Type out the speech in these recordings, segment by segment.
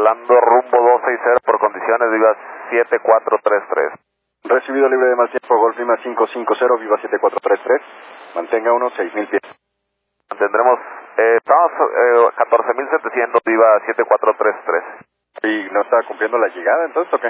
volando rumbo 260 por condiciones, viva 7433. Recibido libre de mal tiempo, Golf Lima 550, viva 7433. Mantenga unos 6000 pies. Mantendremos, estamos 14.700, viva 7433. ¿Y no está cumpliendo la llegada entonces o qué?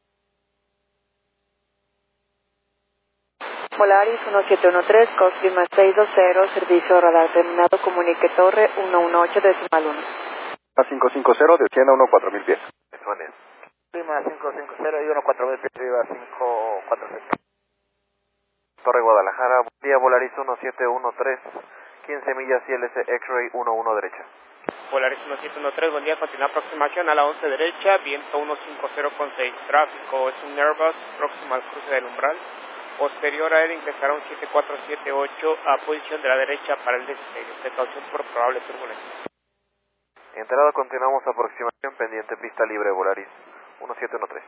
Volaris 1713, Golf Lima 620, servicio radar terminado, comunique torre 118 decimal 1. 550, descienda unos 4000 pies. Lima 550 y 140 pies, viva 547. Torre Guadalajara, buen día, Volaris 1713, 15 millas ILS X-Ray 11 derecha. Volaris 1713, buen día, continúa aproximación a la 11 derecha, viento 150 con 6, tráfico, es un Airbus, próximo al cruce del umbral. Posterior a él ingresará un 7478 a posición de la derecha para el despegue, precaución por probable turbulencia. Entrada, continuamos aproximación, pendiente pista libre, Volaris 1713.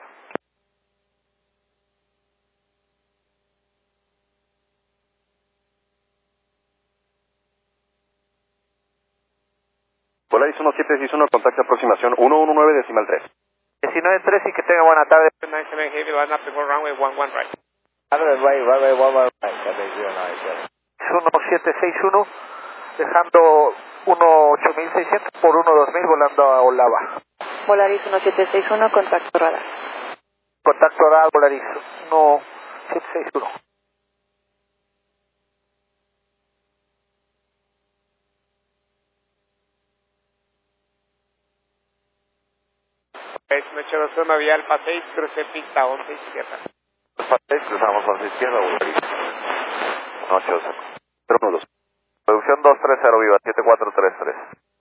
Volaris 1761, contacto aproximación 119 decimal 3. 19-3 y que tenga buena tarde. 97 Heavy, van a primero runway 11 right. Runway 11 right. 1761, dejando 18600 por 12000 volando a Olava. Volaris 1761, contacto radar. Contacto radar, Volaris 1761. Es 182 vía Alfa 6, cruce pista 11 izquierda. Alfa 6, cruzamos 11 izquierda, Volaris 180. Pero 12. Producción 230, viva 7433.